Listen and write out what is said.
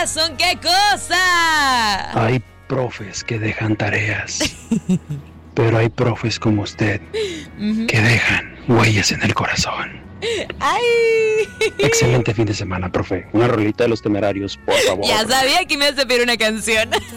corazón, ¿qué cosa? Hay profes que dejan tareas, pero hay profes como usted que dejan huellas en el corazón. ¡Ay! Excelente fin de semana, profe. Una rolita de Los Temerarios, por favor. Ya sabía que me ibas a pedir una canción.